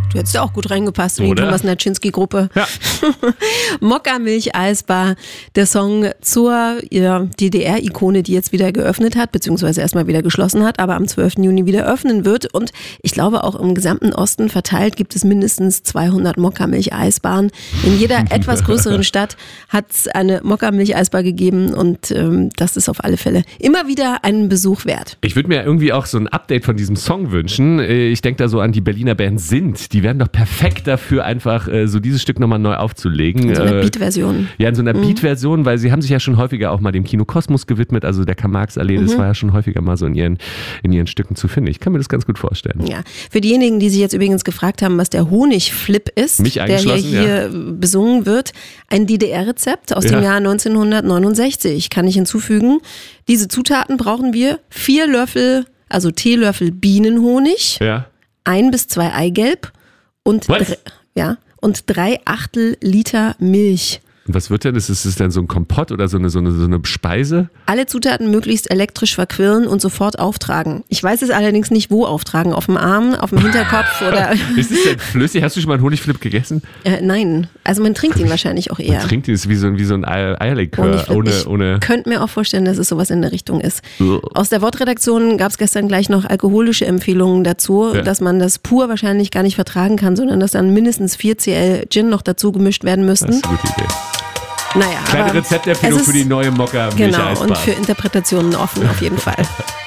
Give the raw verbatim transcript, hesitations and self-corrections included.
Du hättest ja auch gut reingepasst in die Oder? Thomas Naczynski-Gruppe. Ja. Mokka-Milch-Eisbar, der Song zur ja, D D R-Ikone, die jetzt wieder geöffnet hat, beziehungsweise erstmal wieder geschlossen hat, aber am zwölften Juni wieder öffnen wird. Und ich glaube, auch im gesamten Osten verteilt gibt es mindestens zweihundert Mokka-Milch-Eisbaren. In jeder etwas größeren Stadt hat es eine Mokka-Milch-Eisbar gegeben und ähm, das ist auf alle Fälle immer wieder einen Besuch wert. Ich würde mir irgendwie auch so ein Update von diesem Song wünschen. Ich denke da so an die Berliner Band Sint. Die werden doch perfekt dafür, einfach äh, so dieses Stück nochmal neu aufzulegen. In so einer äh, Beat-Version. Ja, in so einer Mhm. Beat-Version, weil sie haben sich ja schon häufiger auch mal dem Kino Kosmos gewidmet, also der Karl-Marx-Allee, das Mhm. war ja schon häufiger mal so in ihren, in ihren Stücken zu finden. Ich kann mir das ganz gut vorstellen. Ja, für diejenigen, die sich jetzt übrigens gefragt haben, was der Honigflip ist, Mich der hier, eingeschlossen, hier besungen wird, ein D D R-Rezept aus Ja. dem Jahr neunzehnhundertneunundsechzig, kann ich hinzufügen. Diese Zutaten brauchen wir: vier Löffel, also Teelöffel Bienenhonig, Ja. ein bis zwei Eigelb und, Was? dr- ja, und drei Achtel Liter Milch. Und was wird denn? Ist es dann so ein Kompott oder so eine, so eine, so eine Speise? Alle Zutaten möglichst elektrisch verquirlen und sofort auftragen. Ich weiß es allerdings nicht, wo auftragen. Auf dem Arm, auf dem Hinterkopf oder... Ist es denn flüssig? Hast du schon mal einen Honigflip gegessen? Äh, nein, also man trinkt ihn wahrscheinlich auch eher. Man trinkt es wie so, ein- wie so ein Eier- Eierlikör. Honigflip. Ohne, ich ohne könnte mir auch vorstellen, dass es sowas in der Richtung ist. Ugh. Aus der Wortredaktion gab es gestern gleich noch alkoholische Empfehlungen dazu, Ja. dass man das pur wahrscheinlich gar nicht vertragen kann, sondern dass dann mindestens vier Centiliter Gin noch dazu gemischt werden müssten. Das ist eine gute Idee. Naja, Kleine aber Rezeptempfehlung es ist- für die neue Mokka Genau, Milcheisbar. und für Interpretationen offen auf jeden Fall.